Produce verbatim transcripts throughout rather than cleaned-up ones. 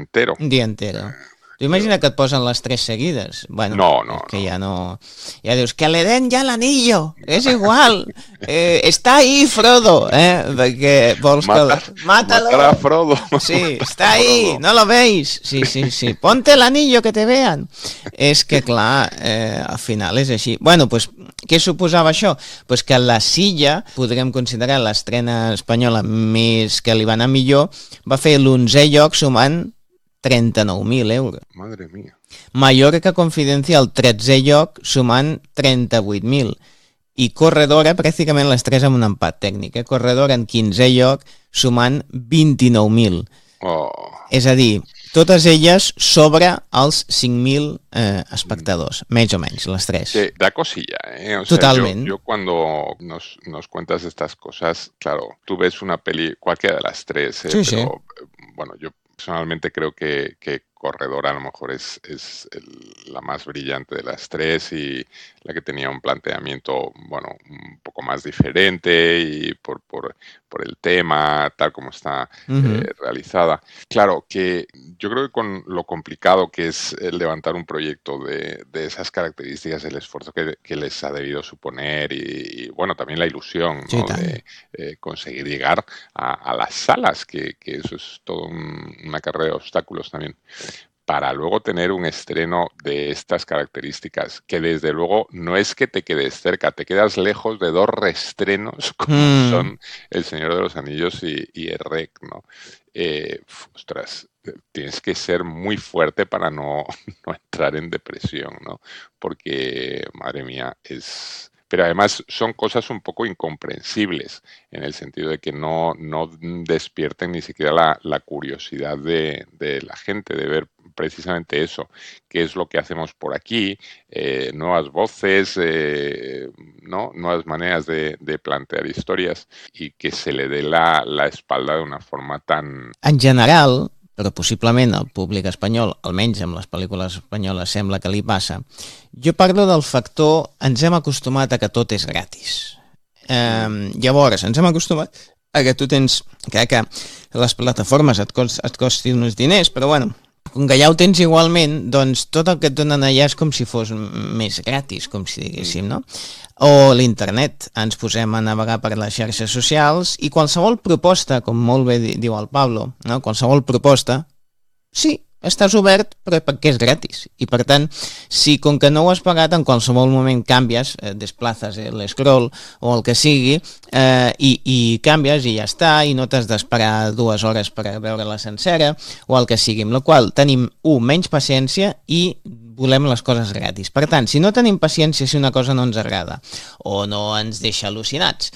entero. Un dia entero. Tu imagina que et posen les tres seguides. Bueno, no, no, que no. ja no... Ja dius, que le den ja l'anillo, és igual. Eh, està ahí, Frodo, eh? Perquè vols Matar, que... Mátalo. matar a Frodo. Sí, está ahí, no lo veis. Sí, sí, sí. Ponte el anillo que te vean. És que, clar, eh, al final és així. Bueno, pues, què suposava això? Pues que la Silla, podríem considerar l'estrena espanyola més que li va anar millor, va fer l'onzè lloc sumant trenta-nou mil euros. Madre mía. Mallorca Confidencial, tretzè lloc, sumant trenta-vuit mil. I Corredora, pràcticament les tres amb un empat tècnic. Eh? Corredora en quinzè lloc, sumant vint-i-nou mil. Oh. És a dir, totes elles sobre els cinc mil eh, espectadors, més o menys, les tres. Que da cosilla, ¿eh? O Totalmente. Sea, yo, yo cuando nos, nos cuentas estas cosas, claro, tú ves una peli, cualquiera de las tres, ¿eh? Sí, Pero sí. bueno, yo personalmente creo que, que Corredora a lo mejor es, es el, la más brillante de las tres y la que tenía un planteamiento, bueno, un poco más diferente y por, por, por el tema, tal como está Uh-huh. eh, realizada. Claro, que yo creo que con lo complicado que es eh, levantar un proyecto de, de esas características, el esfuerzo que, que les ha debido suponer y, y bueno, también la ilusión, ¿no? Sí, tant. De eh, conseguir llegar a, a las salas, que, que eso es todo un, una carrera de obstáculos también, para luego tener un estreno de estas características, que desde luego no es que te quedes cerca, te quedas lejos de dos reestrenos como Mm. son El Señor de los Anillos y, y el R E C, ¿no? Eh, ostras, tienes que ser muy fuerte para no, no entrar en depresión, ¿no? Porque, madre mía, es... Pero además son cosas un poco incomprensibles, en el sentido de que no, no despierten ni siquiera la, la curiosidad de, de la gente, de ver precisamente eso, qué es lo que hacemos por aquí, eh, nuevas voces, eh, ¿no? Nuevas maneras de, de plantear historias y que se le dé la, la espalda de una forma tan... En general, però possiblement al públic espanyol, almenys amb les pel·lícules espanyoles sembla que li passa, jo parlo del factor ens hem acostumat a que tot és gratis. Eh, llavors, ens hem acostumat a que tu tens, que, que les plataformes et, cost, et costin uns diners, però bueno, com que ja ho tens igualment, doncs tot el que et donen allà és com si fos més gratis, com si diguéssim, no? O l'internet, ens posem a navegar per les xarxes socials i qualsevol proposta, com molt bé diu el Pablo, no? Qualsevol proposta, sí, estàs obert però perquè és gratis i per tant, si com que no ho has pagat en qualsevol moment canvies, eh, desplaces l'escroll o el que sigui eh, i, i canvies i ja està i no t'has d'esperar dues hores per veure-la sencera o el que sigui, amb la qual tenim un, menys paciència i volem les coses gratis. Per tant, si no tenim paciència si una cosa no ens agrada o no ens deixa al·lucinats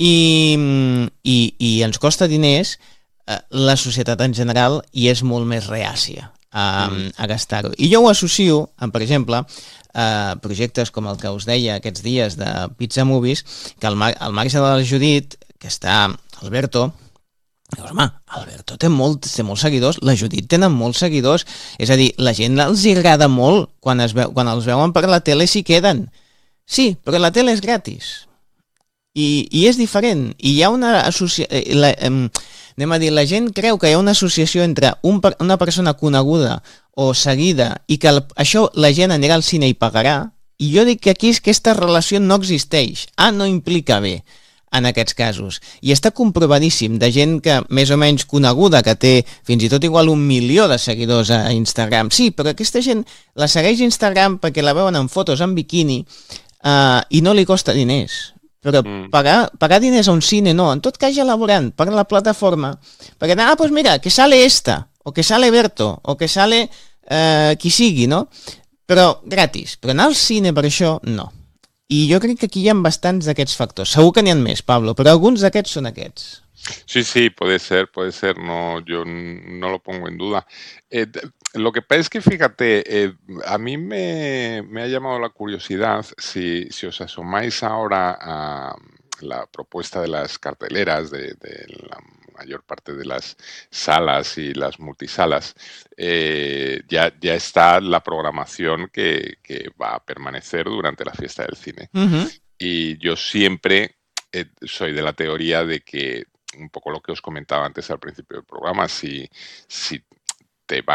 i, i, i ens costa diners, eh, la societat en general hi és molt més reàcia a, mm. a gastar-ho. I jo ho associo, amb, per exemple, eh, projectes com el que us deia aquests dies de Pizza Movies, que al, mar al marge de la Judit, que està Alberto, dius, home, Alberto té, molt, té molts seguidors, la Judit tenen molts seguidors, és a dir, la gent els agrada molt, quan, es veu, quan els veuen per la tele s'hi queden. Sí, però la tele és gratis. I, i és diferent. I hi ha una associació... Anem a dir, la gent creu que hi ha una associació entre un, una persona coneguda o seguida i que el, això la gent anirà al cine i pagarà, i jo dic que aquí és que aquesta relació no existeix. A no implica B en aquests casos. I està comprovadíssim de gent que més o menys coneguda, que té fins i tot igual un milió de seguidors a Instagram. Sí, però aquesta gent la segueix a Instagram perquè la veuen en fotos en biquini uh, i no li costa diners. Però Mm. pagar, pagar diners a un cine no, en tot cas ja elaborant per la plataforma, perquè, ah, pues mira, que sale esta, o que sale Berto, o que sale eh, qui sigui, no? Però gratis, però anar al cine per això, no. I jo crec que aquí hi ha bastants d'aquests factors. Segur que n'hi ha més, Pablo, però alguns d'aquests són aquests. Sí, sí, puede ser, puede ser, no, yo no lo pongo en duda. Eh, lo que pasa es que, fíjate, eh, a mí me, me ha llamado la curiosidad, si, si os asomáis ahora a la propuesta de las carteleras de, de la mayor parte de las salas y las multisalas, eh, ya, ya está la programación que, que va a permanecer durante la fiesta del cine. Uh-huh. Y yo siempre eh, soy de la teoría de que un poco lo que os comentaba antes al principio del programa, si, si te van